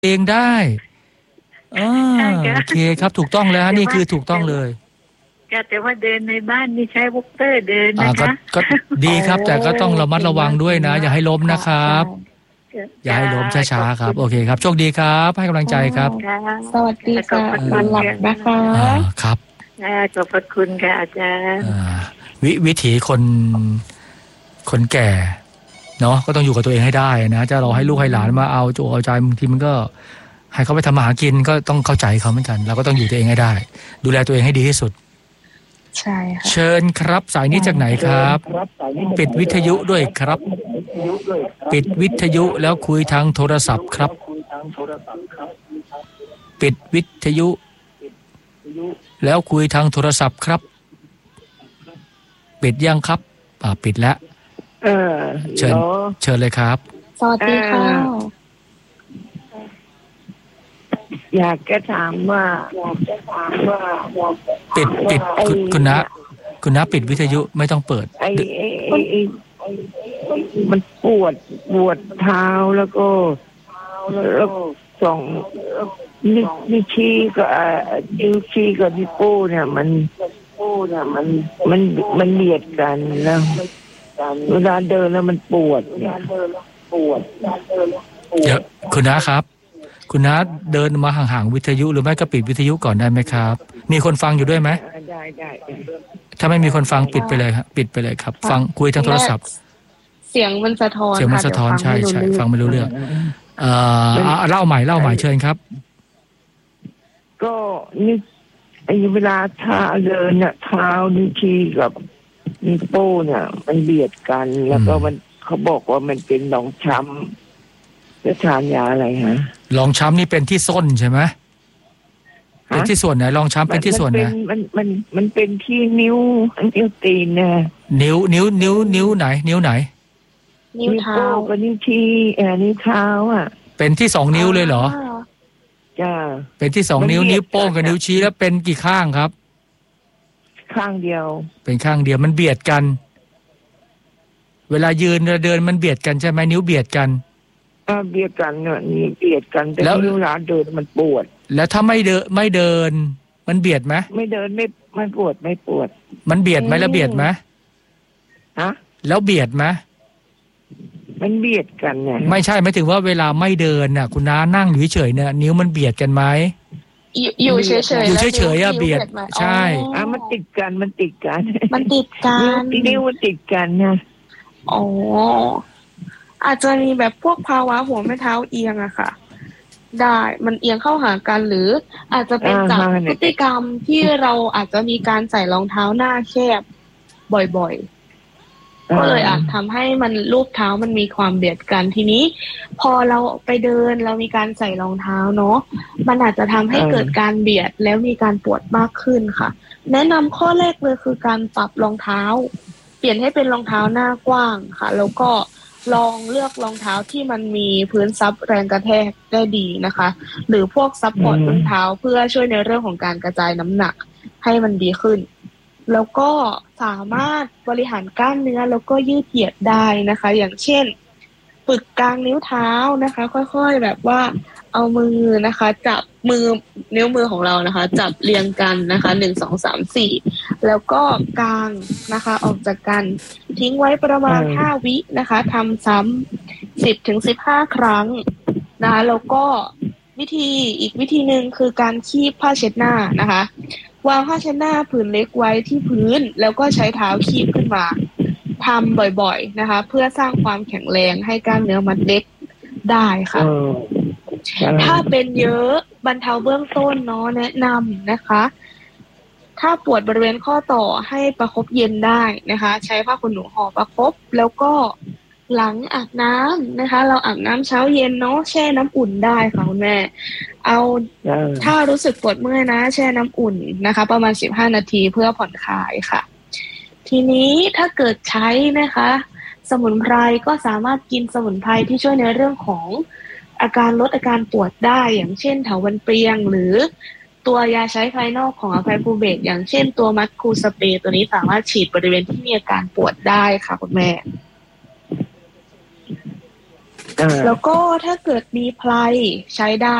เองได้โอเคครับถูกต้องแล้วนี่คือถูกต้องเลยแต่ว่าเดินในบ้านนี่ใช้วอล์กเตอร์เดินนะคะก็ดีครับแต่ก็ต้องระมัดระวังด้วยนะอย่าให้ล้มนะครับอย่าให้ล้มช้าๆครับโอเคครับโชคดีครับให้กำลังใจครับสวัสดีค่ะหลับนะคะครับขอบพระคุณค่ะอาจารย์วิถีคนแก่เนาะก็ต้องอยู่กับตัวเองให้ได้นะจะรอให้ลูกให้หลานมาเอาโจเอาใจบางทีมันก็ให้เขาไปทำมาหากินก็ต้องเข้าใจเขาเหมือนกันเราก็ต้องอยู่ตัวเองให้ได้ดูแลตัวเองให้ดีที่สุดใช่ค่ะเชิญครับสายนี้จากไหนครับปิดวิทยุด้วยครับปิดวิทยุแล้วคุยทางโทรศัพท์ครับปิดวิทยุแล้วคุยทางโทรศัพท์ครับปิดยังครับปิดแล้วเชิญเลยครับสวัสดีค่ะอยากจะถามว่าปิดคุณนะปิดวิทยุไม่ต้องเปิดมันปวดเท้าแล้วก็สองนิ้วชี้กับนิ้วโป้เนี่ยมันเบียดกันแล้วเวลาเดินแล้วมันปวดเดี๋ยวคุณนะครับคุณน้าเดินมาห่างๆวิทยุหรือไม่ก็ปิดวิทยุก่อนได้ไหมครับมีคนฟังอยู่ด้วยไหมได้ถ้าไม่มีคนฟังปิดไปเลยครับปิดไปเลยครับฟังคุยทางโทรศัพท์เสียงมันสะท้อนใช่ฟังไม่รู้เรื่องเล่าใหม่เชิญครับก็นี่เวลาเดินเนี่ยเท้านิ้วชี้กับนิ้วโป้เนี่ยมันเบียดกันแล้วก็มันเขาบอกว่ามันเป็นรองช้ำจะทานยาอะไรฮะรองช้ำนี่เป็นที่ส้นใช่ไหมเป็นที่ส่วนไหนรองช้ำเป็นที่ส่วนไหนมันเป็นที่นิ้วตีนนะนิ้วไหนนิ้วเท้ากับนิ้วชี้นิ้วเท้าอ่ะเป็นที่2นิ้วเลยเหรอจ้าเป็นที่2นิ้วนิ้วโป้งกับนิ้วชี้แล้วเป็นกี่ข้างครับข้างเดียวเป็นข้างเดียวมันเบียดกันเวลายืนเดินมันเบียดกันใช่ไหมนิ้วเบียดกันเบียดกันเนี่ยนี่เบียดกันแต่นิ้วร้านเดินมันปวดแล้วถ้าไม่เดินมันเบียดไหมไม่เดินไม่ปวดมันเบียดไหมแล้วเบียดไหมแล้วเบียดไหมมันเบียดกันเนี่ยไม่ใช่หมายถึงว่าเวลาไม่เดินน่ะคุณน้านั่งอยู่เฉยๆเนี่ยนิ้วมันเบียดกันไหมอยู่เฉยๆอยู่เฉยๆเบียดใช่มันติดกันนิ้วมันติดกันนะอ๋ออาจจะมีแบบพวกภาวะหัวแม่เท้าเอียงอะค่ะได้มันเอียงเข้าหากันหรืออาจจะเป็นจากพฤติกรรมที่เราอาจจะมีการใส่รองเท้าหน้าแคบบ่อยๆก็เลยอาจทำให้มันรูปเท้ามันมีความเบียดกันทีนี้พอเราไปเดินเรามีการใส่รองเท้าเนาะมันอาจจะทำให้เกิดการเบียดแล้วมีการปวดมากขึ้นค่ะแนะนำข้อแรกเลยคือการปรับรองเท้าเปลี่ยนให้เป็นรองเท้าหน้ากว้างค่ะแล้วก็ลองเลือกรองเท้าที่มันมีพื้นซับแรงกระแทกได้ดีนะคะหรือพวกซับพอร์ตพื้นเท้าเพื่อช่วยในเรื่องของการกระจายน้ำหนักให้มันดีขึ้นแล้วก็สามารถบริหารกล้ามเนื้อแล้วก็ยืดเหยียดได้นะคะอย่างเช่นฝึกกลางนิ้วเท้านะคะค่อยๆแบบว่าเอามือนะคะจับนิ้วมือของเรานะคะจับเรียงกันนะคะ1 2 3 4แล้วก็กางนะคะออกจากกันทิ้งไว้ประมาณ5 วินะคะทำซ้ำ10 ถึง 15 ครั้งนะคะแล้วก็อีกวิธีหนึ่งคือการคีบผ้าเช็ดหน้านะคะวางผ้าเช็ดหน้าผืนเล็กไว้ที่พื้นแล้วก็ใช้เท้าคีบขึ้นมาทำบ่อยๆนะคะเพื่อสร้างความแข็งแรงให้กล้ามเนื้อมัดเล็กได้ค่ะถ้าเป็นเยอะบรรเทาเบื้องต้นเนาะแนะนำนะคะถ้าปวดบริเวณข้อต่อให้ประคบเย็นได้นะคะใช้ผ้าขนหนูห่อประคบแล้วก็หลังอาบน้ำนะคะเราอาบน้ำเช้าเย็นเนาะแช่น้ำอุ่นได้ค่ะคุณแม่ถ้ารู้สึกปวดเมื่อยนะแช่น้ำอุ่นนะคะประมาณ15 นาทีเพื่อผ่อนคลายค่ะทีนี้ถ้าเกิดใช้นะคะสมุนไพรก็สามารถกินสมุนไพรที่ช่วยในเรื่องของลดอาการปวดได้อย่างเช่นเถาวัลย์เปรียงหรือตัวยาใช้ภายนอกของอภัยภูเบศรอย่างเช่นตัวมัดคูสเปรย์ตัวนี้สามารถฉีดบริเวณที่มีอาการปวดได้ค่ะคุณแม่อ่าแล้วก็ถ้าเกิดมีไพรใช้ได้